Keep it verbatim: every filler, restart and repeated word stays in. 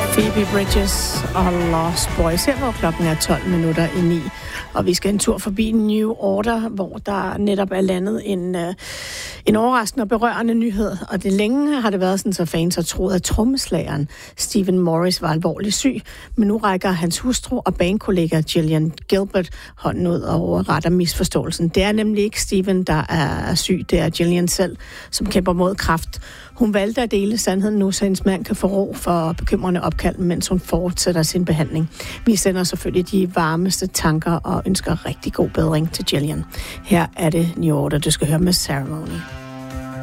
Phoebe Bridgers og Lost Boys. Her hvor klokken er tolv minutter i ni, og vi skal en tur forbi New Order, hvor der netop er landet en, uh, en overraskende og berørende nyhed. Og det længe har det været sådan, så fans har troet, at trommeslageren Stephen Morris var alvorligt syg, men nu rækker hans hustru og bandkollega Gillian Gilbert hånden ud og retter misforståelsen. Det er nemlig ikke Stephen, der er syg, det er Gillian selv, som kæmper mod kræft. Hun valgte at dele sandheden nu, så hendes mand kan få ro for bekymrende opkald, mens hun fortsætter sin behandling. Vi sender selvfølgelig de varmeste tanker og ønsker rigtig god bedring til Gillian. Her er det New Order, du skal høre med Ceremony.